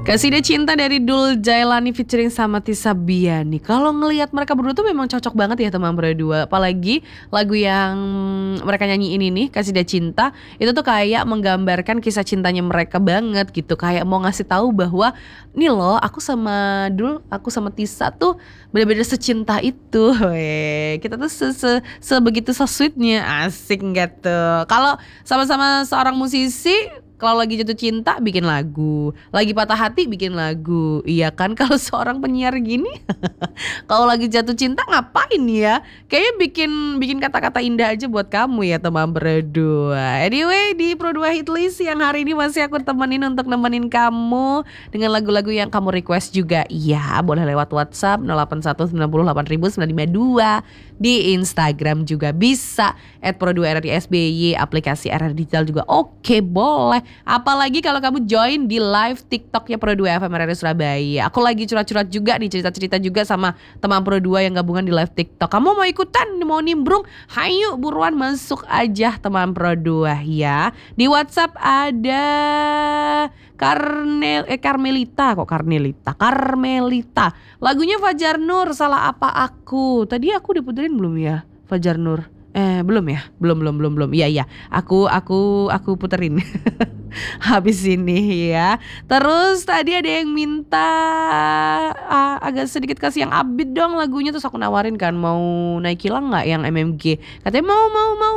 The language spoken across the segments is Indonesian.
Kasida Cinta dari Dul Jailani featuring sama Tisa Biani. Kalau ngelihat mereka berdua tuh memang cocok banget ya teman berdua. Apalagi lagu yang mereka nyanyi ini nih, Kasida Cinta, itu tuh kayak menggambarkan kisah cintanya mereka banget gitu. Kayak mau ngasih tahu bahwa nih loh, aku sama Dul, aku sama Tisa tuh bener-bener secinta itu. Weh, kita tuh sebegitu sweetnya, asik nggak tuh? Kalau sama-sama seorang musisi, kalau lagi jatuh cinta bikin lagu, lagi patah hati bikin lagu, iya kan? Kalau seorang penyiar gini, kalau lagi jatuh cinta ngapain ya? Kayaknya bikin kata-kata indah aja buat kamu ya teman berdua. Anyway, di Pro 2 Hit List yang hari ini masih aku temenin untuk nemenin kamu dengan lagu-lagu yang kamu request juga. Iya, boleh lewat WhatsApp 0819580952, di Instagram juga bisa @pro2rrsby, aplikasi RR Digital juga oke, boleh. Apalagi kalau kamu join di live TikToknya Pro 2 FM RRI Surabaya. Aku lagi curhat-curhat juga nih, cerita-cerita juga sama teman Pro 2 yang gabungan di live TikTok. Kamu mau ikutan, mau nimbrung? Hayu buruan masuk aja teman Pro 2 ya. Di WhatsApp ada Carmelita. Lagunya Fajar Nur, Salah Apa Aku. Tadi aku diputerin belum ya Fajar Nur? Belum ya? Belum. Iya. Aku puterin habis ini ya. Terus tadi ada yang minta agak sedikit kasih yang upbeat dong lagunya, terus aku nawarin kan, mau naik kilang nggak yang MMG? Katanya mau.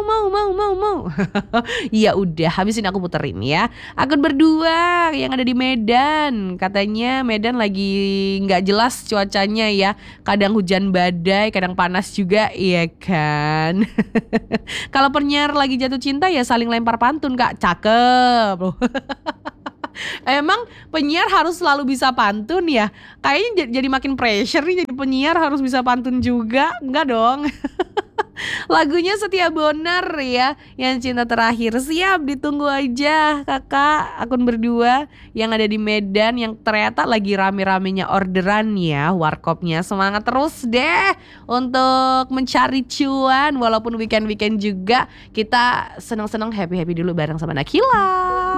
Iya udah, habis ini aku puterin ya. Akun berdua yang ada di Medan, katanya Medan lagi nggak jelas cuacanya ya. Kadang hujan badai, kadang panas juga, iya kan. Kalau penyiar lagi jatuh cinta ya saling lempar pantun Kak, cakep loh. Emang penyiar harus selalu bisa pantun ya? Kayaknya jadi makin pressure nih, jadi penyiar harus bisa pantun juga. Enggak dong. Lagunya Setia Bonar ya, yang Cinta Terakhir. Siap, ditunggu aja kakak akun berdua yang ada di Medan, yang ternyata lagi rame-ramenya orderan ya warkopnya. Semangat terus deh untuk mencari cuan, walaupun weekend-weekend juga kita senang-senang happy-happy dulu bareng sama Nakila.